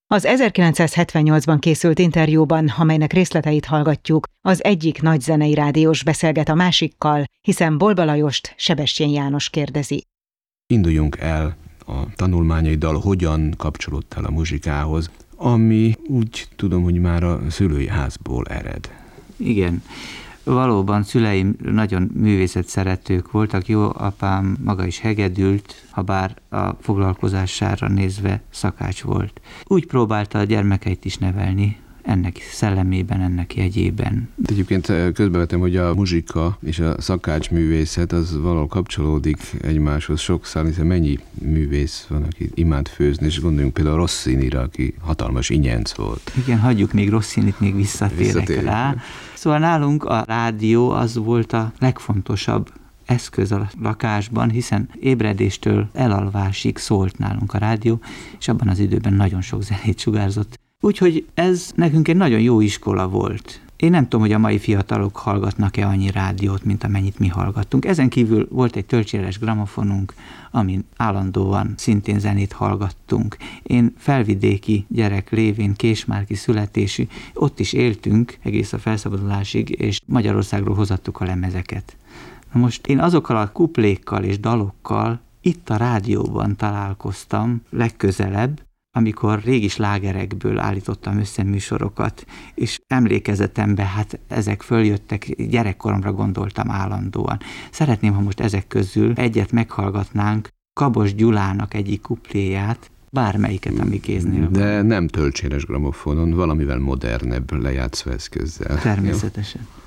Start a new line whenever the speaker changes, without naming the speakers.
Az 1978-ban készült interjúban, amelynek részleteit hallgatjuk, az egyik nagy zenei rádiós beszélget a másikkal, hiszen Bolba Lajost Sebestyén János kérdezi.
Induljunk el a tanulmányaiddal, hogyan kapcsolódtál a muzsikához, ami úgy tudom, hogy már a szülői házból ered.
Igen. Valóban szüleim nagyon művészetszeretők voltak, jó apám maga is hegedült, habár a foglalkozására nézve szakács volt. Úgy próbálta a gyermekeit is nevelni, ennek szellemében, ennek jegyében.
Egyébként közbevetem, hogy a muzsika és a szakácsművészet az valahol kapcsolódik egymáshoz sokszor, hiszen mennyi művész van, aki imád főzni, és gondoljunk például Rossinira, aki hatalmas inyenc volt.
Igen, hagyjuk még Rossinit, még visszatérek rá. Szóval nálunk a rádió az volt a legfontosabb eszköz a lakásban, hiszen ébredéstől elalvásig szólt nálunk a rádió, és abban az időben nagyon sok zenét sugárzott. Úgyhogy ez nekünk egy nagyon jó iskola volt. Én nem tudom, hogy a mai fiatalok hallgatnak-e annyi rádiót, mint amennyit mi hallgattunk. Ezen kívül volt egy tölcséres gramofonunk, amin állandóan szintén zenét hallgattunk. Én felvidéki gyerek lévén, késmárki születésű, ott is éltünk egész a felszabadulásig, és Magyarországról hozattuk a lemezeket. Na most én azokkal a kuplékkal és dalokkal itt a rádióban találkoztam legközelebb, amikor régi slágerekből állítottam össze műsorokat, és emlékezetembe, hát ezek följöttek, gyerekkoromra gondoltam állandóan. Szeretném, ha most ezek közül egyet meghallgatnánk, Kabos Gyulának egyik kupléját, bármelyiket, ami kéznél
De nem tölcséres gramofonon, valamivel modernebb lejátszó eszközzel.
Természetesen.
Jó?